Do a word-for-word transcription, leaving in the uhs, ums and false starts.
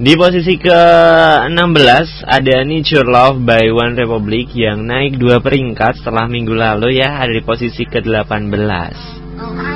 Di posisi ke enam belas ada Need Your Love by One Republic yang naik dua peringkat setelah minggu lalu ya, ada di posisi ke delapan belas.